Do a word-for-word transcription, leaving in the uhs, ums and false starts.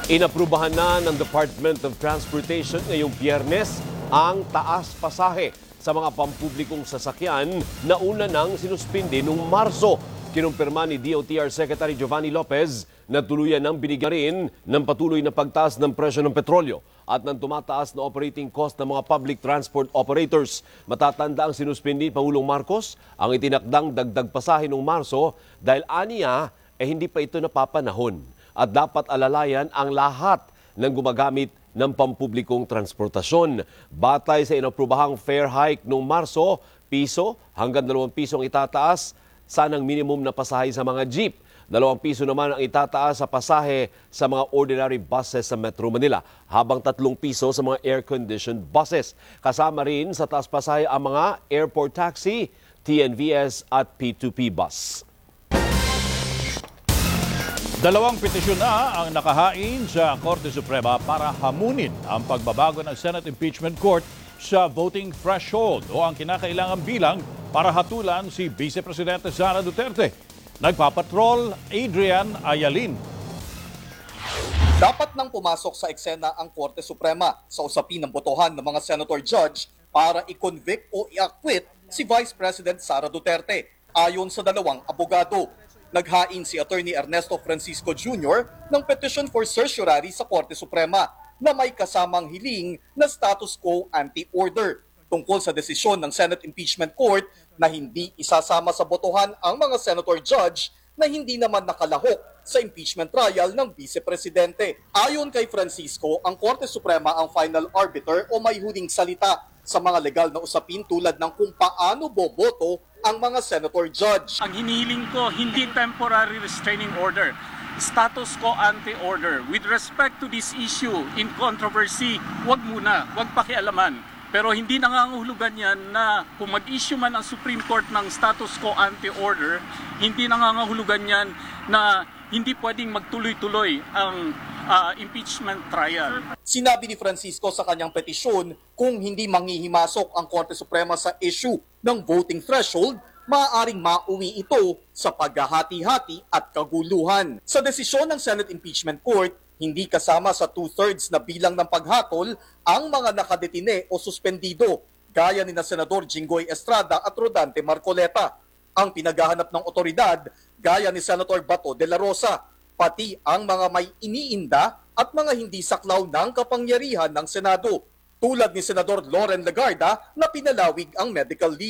Inaprubahan na ng Department of Transportation ngayong Biyernes ang taas pasahe sa mga pampublikong sasakyan na una nang sinuspindi noong Marso. Kinumpirma ni D O T R Secretary Giovanni Lopez na tuluyan ng binigyan rin ng patuloy na pagtaas ng presyo ng petrolyo at ng tumataas na operating cost ng mga public transport operators. Matatanda ang sinuspindi Pangulong Marcos ang itinakdang dagdag pasahe noong Marso dahil aniya eh hindi pa ito napapanahon at dapat alalayan ang lahat ng gumagamit ng pampublikong transportasyon. Batay sa inaprubahang fare hike noong Marso, piso hanggang dalawang piso ang itataas sa ng minimum na pasahe sa mga jeep. Dalawang piso naman ang itataas sa pasahe sa mga ordinary buses sa Metro Manila, habang tatlong piso sa mga air-conditioned buses. Kasama rin sa taas pasahe ang mga airport taxi, T N V S at P two P bus. Dalawang petisyon na ang nakahain sa Korte Suprema para hamunin ang pagbabago ng Senate Impeachment Court sa voting threshold o ang kinakailangang bilang para hatulan si Vice Presidente Sara Duterte. Nagpapatrol Adrian Ayalin. Dapat nang pumasok sa eksena ang Korte Suprema sa usapin ng botohan ng mga senator judge para i-convict o i-acquit si Vice President Sara Duterte. Ayon sa dalawang abogado, naghain si Attorney Ernesto Francisco Junior ng petition for certiorari sa Korte Suprema na may kasamang hiling na status quo ante order tungkol sa desisyon ng Senate Impeachment Court na hindi isasama sa botohan ang mga senator judge na hindi naman nakalahok sa impeachment trial ng Vice Presidente. Ayon kay Francisco, ang Korte Suprema ang final arbiter o may huling salita sa mga legal na usapin tulad ng kung paano boboto ang mga senator judge. Ang hinihiling ko, hindi temporary restraining order, status quo ante order. With respect to this issue in controversy, wag muna, wag pakialaman. Pero hindi nangangahulugan yan na kung mag-issue man ang Supreme Court ng status quo ante order, hindi nangangahulugan yan na hindi pwedeng magtuloy-tuloy ang uh, impeachment trial. Sinabi ni Francisco sa kanyang petisyon, kung hindi manghihimasok ang Korte Suprema sa issue ng voting threshold, maaaring mauwi ito sa paghahati-hati at kaguluhan. Sa desisyon ng Senate Impeachment Court, hindi kasama sa two-thirds na bilang ng paghatol ang mga nakadetine o suspendido, gaya ni na Senador Jinggoy Estrada at Rodante Marcoleta. Ang pinaghahanap ng otoridad, gaya ni Senator Bato de la Rosa, pati ang mga may iniinda at mga hindi saklaw ng kapangyarihan ng Senado, tulad ni Senador Loren Legarda na pinalawig ang medical leave.